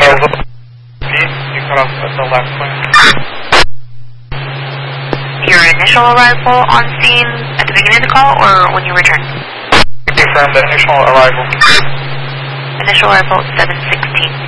You cut off at the last point. Your initial arrival on scene at the beginning of the call, or when you returned? Confirm the initial arrival. Initial arrival 716.